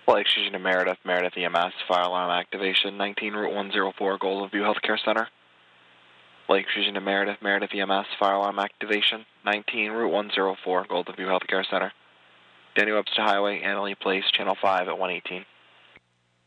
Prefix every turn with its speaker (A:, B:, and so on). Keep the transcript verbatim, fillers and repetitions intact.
A: Flight Exchange to Meredith, Meredith E M S, fire alarm activation, nineteen Route one oh four, Golden View Healthcare Center. Flight Exchange to Meredith, Meredith E M S, fire alarm activation, nineteen Route one oh four, Golden View Healthcare Center. Daniel Webster Highway, Annalee Place, Channel five at one eighteen.